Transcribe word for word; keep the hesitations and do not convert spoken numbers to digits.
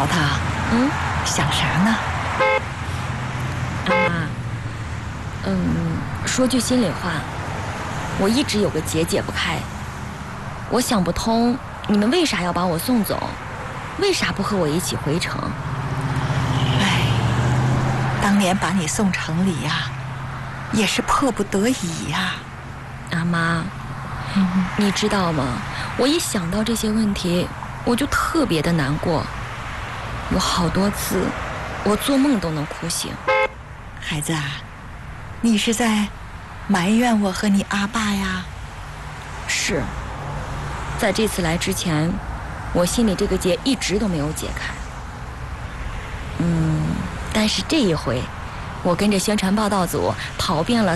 淘淘， 嗯， 想啥呢？ 阿妈，嗯，说句心里话，我一直有个结解不开，我想不通你们为啥要把我送走，为啥不和我一起回城？ 哎，当年把你送城里呀，也是迫不得已呀。 阿妈， 嗯， 你知道吗？我一想到这些问题，我就特别的难过。有好多次，我做梦都能哭醒。 孩子啊，你是在埋怨我和你阿爸呀？ 是，在这次来之前，我心里这个结一直都没有解开。嗯，但是这一回，我跟着宣传报道组跑遍了